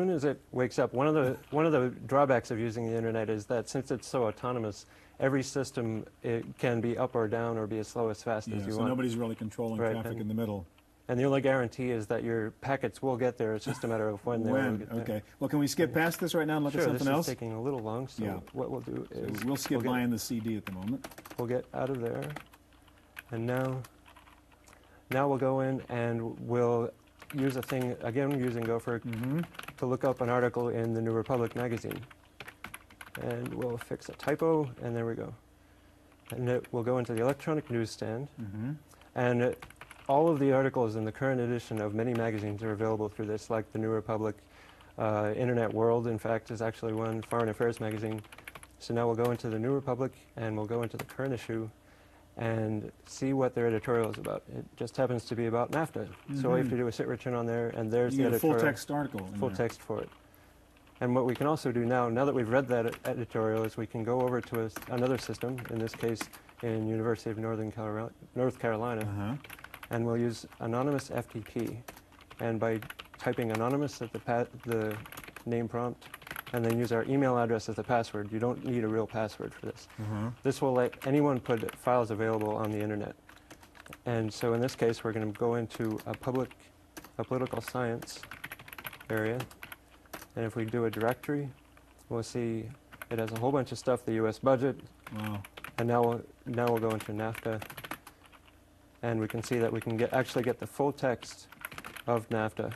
soon as it wakes up, one of the drawbacks of using the internet is that since it's so autonomous, every system it can be up or down or be as slow as fast as you so want. nobody's really controlling traffic in the middle. And the only guarantee is that your packets will get there. It's just a matter of when they will get there. Okay. Well, can we skip past this right now and look at something else? This is taking a little long, so what we'll do is... So we'll skip buying the CD at the moment. We'll get out of there. And now we'll go in and we'll use a thing, again using Gopher, to look up an article in the New Republic magazine. And we'll fix a typo, and there we go. And we'll go into the electronic newsstand. And all of the articles in the current edition of many magazines are available through this, like the New Republic, Internet World, in fact, is actually one, Foreign Affairs magazine. So now we'll go into the New Republic, and we'll go into the current issue, and see what their editorial is about. It just happens to be about NAFTA. So all you have to do is hit return on there, and there's the editorial. Full text article. Full text for it. And what we can also do now that we've read that editorial, is we can go over to another system, in this case in University of North Carolina, and we'll use anonymous FTP. And by typing anonymous at the name prompt, and then use our email address as the password. You don't need a real password for this. This will let anyone put files available on the internet. And so in this case, we're going to go into a political science area. And if we do a directory, we'll see it has a whole bunch of stuff, the US budget. And now we'll go into NAFTA. And we can see that we can actually get the full text of NAFTA,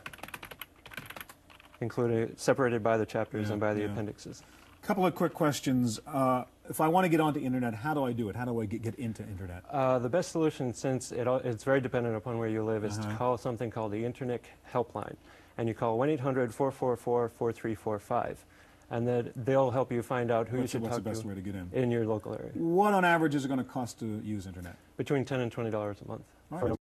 separated by the chapters and by the appendixes. A couple of quick questions. If I want to get onto internet, how do I do it? How do I get into internet? The best solution, since it's very dependent upon where you live, is to call something called the Internet Helpline. And you call 1-800-444-4345. And then they'll help you find out who you should talk to in your local area. What on average is it going to cost to use internet? Between $10 and $20 a month.